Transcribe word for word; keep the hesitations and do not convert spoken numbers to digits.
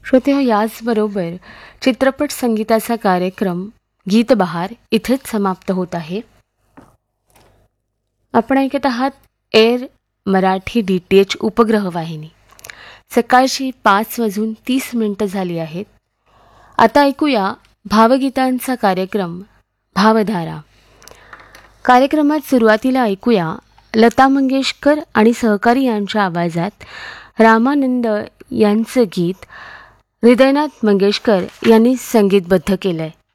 श्रोते, याचबरोबर चित्रपट संगीताचा कार्यक्रम गीत बहार इथेच समाप्त होत आहे. आपण ऐकत आहात air Marathi D T H उपग्रह वाहिनी. सकाळची पाच वाजून तीस मिनिटं झाली आहेत. आता ऐकूया भावगीतांचा कार्यक्रम भावधारा. कार्यक्रमात सुरुवातीला ऐकूया लता मंगेशकर आणि सहकारी यांच्या आवाजात रामानंद यांचं गीत हृदयनाथ मंगेशकर यांनी संगीतबद्ध केलंय.